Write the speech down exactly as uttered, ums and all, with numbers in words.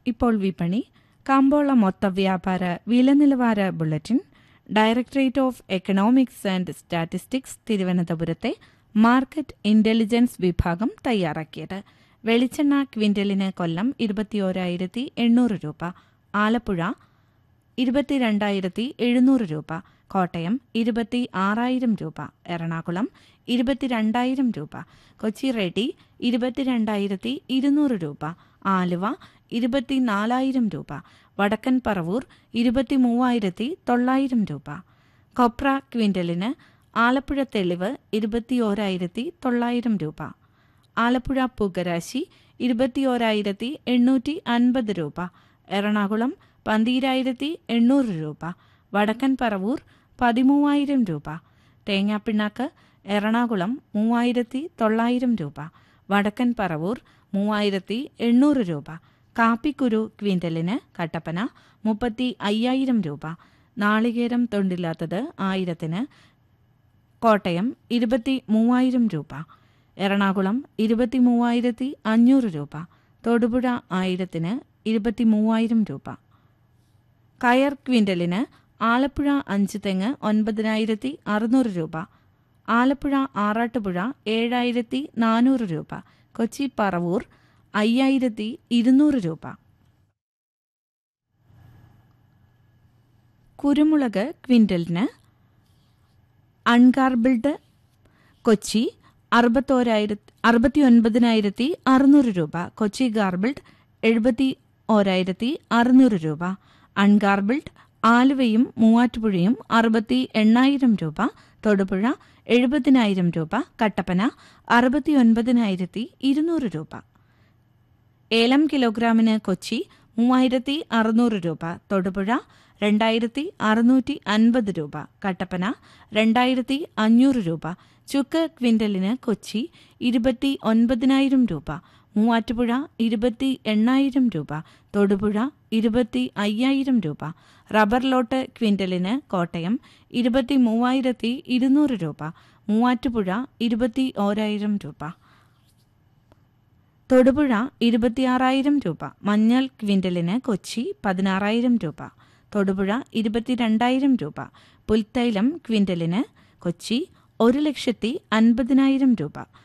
ഇപ്പോൾ വിപണി, കമ്പോള മൊത്തവ്യാപാര വിലനിലവാര bulletin, directorate of economics and statistics തിരുവനന്തപുരത്തെ മാർക്കറ്റ് ഇന്റലിജൻസ് വിഭാഗം തയ്യാറാക്കിയത്. വെളിച്ചെണ്ണ ക്വിന്റലിന് കൊല്ലം ഇരുപത്തിയോരായിരത്തി എണ്ണൂറ് രൂപ, ആലപ്പുഴ ഇരുപത്തിരണ്ടായിരത്തി എഴുന്നൂറ് രൂപ, കോട്ടയം ഇരുപത്തി ആറായിരം രൂപ, എറണാകുളം ഇരുപത്തിരണ്ടായിരം രൂപ, കൊച്ചി റെഡി ഇരുപത്തിരണ്ടായിരത്തി ഇരുന്നൂറ് രൂപ, ആലുവ ഇരുപത്തിനാലായിരം രൂപ, വടക്കൻ പറവൂർ ഇരുപത്തി മൂവായിരത്തി തൊള്ളായിരം രൂപ. കൊപ്ര ക്വിന്റലിന് ആലപ്പുഴ തെളിവ് ഇരുപത്തിയോരായിരത്തി തൊള്ളായിരം രൂപ, ആലപ്പുഴ പുകരാശി ഇരുപത്തിയോരായിരത്തി എണ്ണൂറ്റി അൻപത് രൂപ, എറണാകുളം പന്തീരായിരത്തി എണ്ണൂറ് രൂപ, വടക്കൻ പറവൂർ പതിമൂവായിരം രൂപ. തേങ്ങാപ്പിണ്ണാക്ക് എറണാകുളം മൂവായിരത്തി തൊള്ളായിരം രൂപ, വടക്കൻ പറവൂർ മൂവായിരത്തി എണ്ണൂറ് രൂപ. കാപ്പിക്കുരു ക്വിന്റലിന് കട്ടപ്പന മുപ്പത്തി അയ്യായിരം രൂപ, നാളികേരം തൊണ്ടില്ലാത്തത് ആയിരത്തിന് കോട്ടയം ഇരുപത്തി മൂവായിരം രൂപ, എറണാകുളം ഇരുപത്തി മൂവായിരത്തി അഞ്ഞൂറ് രൂപ, തൊടുപുഴ ആയിരത്തിന് ഇരുപത്തി മൂവായിരം രൂപ. കയർ ക്വിന്റലിന് ആലപ്പുഴ അഞ്ച് തെങ്ങ് ഒൻപതിനായിരത്തി അറുന്നൂറ് രൂപ, ആലപ്പുഴ ആറാട്ടുപുഴ ഏഴായിരത്തി നാനൂറ് രൂപ, കൊച്ചി പറവൂർ അയ്യായിരത്തി ഇരുന്നൂറ് രൂപ. കുരുമുളക് ക്വിന്റലിന് അൺഗാർബിൾഡ് കൊച്ചി അറുപത്തോരായിരത്തി അറുപത്തി ഒൻപതിനായിരത്തി അറുന്നൂറ് രൂപ, കൊച്ചി ഗാർബിൾഡ് എഴുപത്തി ഓരായിരത്തി അറുന്നൂറ് രൂപ, അൺഗാർബിൾഡ് ആലുവയും മൂവാറ്റുപുഴയും അറുപത്തി എണ്ണായിരം രൂപ, തൊടുപുഴ എഴുപതിനായിരം രൂപ, കട്ടപ്പന അറുപത്തി ഒൻപതിനായിരത്തി ഇരുന്നൂറ് രൂപ. ഏലം കിലോഗ്രാമിന് കൊച്ചി മൂവായിരത്തി അറുന്നൂറ് രൂപ, തൊടുപുഴ രണ്ടായിരത്തി അറുന്നൂറ്റി അൻപത് രൂപ, കട്ടപ്പന രണ്ടായിരത്തി അഞ്ഞൂറ് രൂപ. ചുക്ക് ക്വിന്റലിന് കൊച്ചി ഇരുപത്തി ഒൻപതിനായിരം രൂപ, മൂവാറ്റുപുഴ ഇരുപത്തി എണ്ണായിരം രൂപ, തൊടുപുഴ ഇരുപത്തി അയ്യായിരം രൂപ. റബ്ബർ ലോട്ട് ക്വിന്റലിന് കോട്ടയം ഇരുപത്തി മൂവായിരത്തി ഇരുന്നൂറ് രൂപ, മൂവാറ്റുപുഴ ഇരുപത്തി ഓരായിരം രൂപ, തൊടുപുഴ ഇരുപത്തിയാറായിരം രൂപ. മഞ്ഞൾ ക്വിന്റലിന് കൊച്ചി പതിനാറായിരം രൂപ, തൊടുപുഴ ഇരുപത്തിരണ്ടായിരം രൂപ. പുൽത്തൈലം ക്വിന്റലിന് കൊച്ചി ഒരു ലക്ഷത്തി അൻപതിനായിരം രൂപ,